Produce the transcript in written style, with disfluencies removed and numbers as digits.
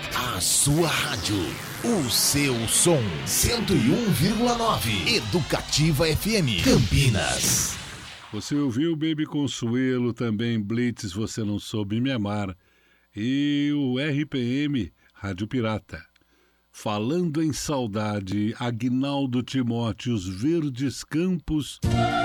A sua rádio, o seu som. 101,9 Educativa FM Campinas. Você ouviu Baby Consuelo, também Blitz, Você Não Soube Me Amar, e o RPM, Rádio Pirata. Falando em Saudade, Aguinaldo Timóteo, Os Verdes Campos